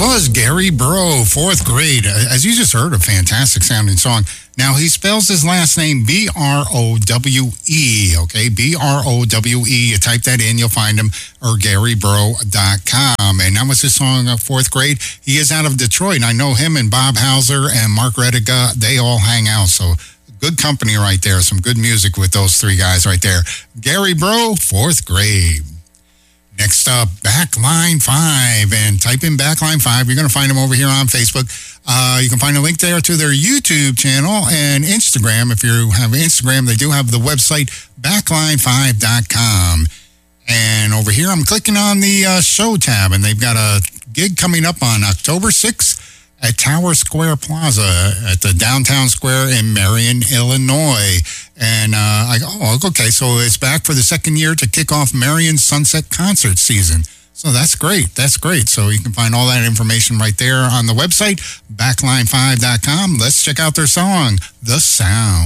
was Gary Bro, fourth grade. As you just heard, a fantastic sounding song. Now, he spells his last name B-R-O-W-E, okay? B-R-O-W-E. You type that in, you'll find him, or GaryBro.com. And that was his song, fourth grade. He is out of Detroit, and I know him and Bob Hauser and Mark Rediga, they all hang out, so good company right there. Some good music with those three guys right there. Gary Bro, fourth grade. Next up, Backline 5, and type in Backline 5. You're going to find them over here on Facebook. You can find a link there to their YouTube channel and Instagram. If you have Instagram, they do have the website, backline5.com. And over here, I'm clicking on the show tab, and they've got a gig coming up on October 6th at Tower Square Plaza at the downtown square in Marion, Illinois. And I go, oh, okay, so it's back for the second year to kick off Marion's Sunset concert season. So that's great. That's great. So you can find all that information right there on the website, backline5.com. Let's check out their song, The Sound.